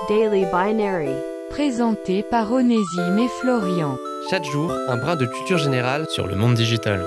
Daily Binary. Présenté par Onésime et Florian. Chaque jour, un brin de culture générale sur le monde digital.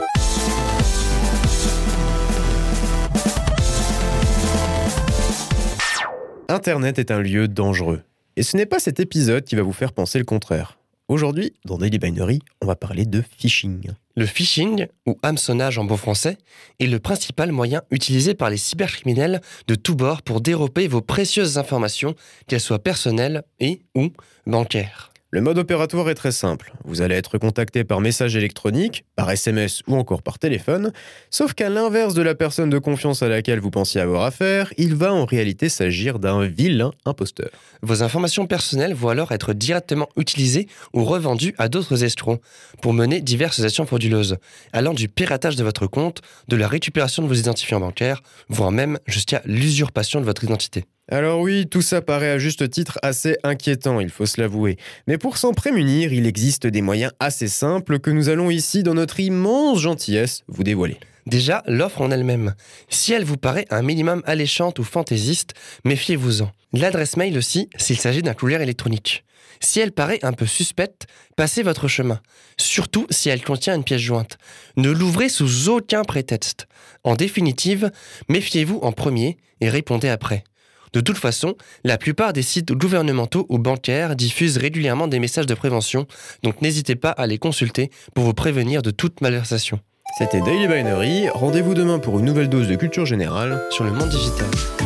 Internet est un lieu dangereux. Et ce n'est pas cet épisode qui va vous faire penser le contraire. Aujourd'hui, dans Daily Binary, on va parler de phishing. Le phishing, ou hameçonnage en bon français, est le principal moyen utilisé par les cybercriminels de tous bords pour dérober vos précieuses informations, qu'elles soient personnelles et ou bancaires. Le mode opératoire est très simple. Vous allez être contacté par message électronique, par SMS ou encore par téléphone, sauf qu'à l'inverse de la personne de confiance à laquelle vous pensiez avoir affaire, il va en réalité s'agir d'un vilain imposteur. Vos informations personnelles vont alors être directement utilisées ou revendues à d'autres escrocs pour mener diverses actions frauduleuses, allant du piratage de votre compte, de la récupération de vos identifiants bancaires, voire même jusqu'à l'usurpation de votre identité. Alors oui, tout ça paraît à juste titre assez inquiétant, il faut se l'avouer. Mais pour s'en prémunir, il existe des moyens assez simples que nous allons ici, dans notre immense gentillesse, vous dévoiler. Déjà, l'offre en elle-même. Si elle vous paraît un minimum alléchante ou fantaisiste, méfiez-vous-en. L'adresse mail aussi, s'il s'agit d'un courrier électronique. Si elle paraît un peu suspecte, passez votre chemin. Surtout si elle contient une pièce jointe. Ne l'ouvrez sous aucun prétexte. En définitive, méfiez-vous en premier et répondez après. De toute façon, la plupart des sites gouvernementaux ou bancaires diffusent régulièrement des messages de prévention, donc n'hésitez pas à les consulter pour vous prévenir de toute malversation. C'était Daily Binary, rendez-vous demain pour une nouvelle dose de culture générale Sur le monde digital.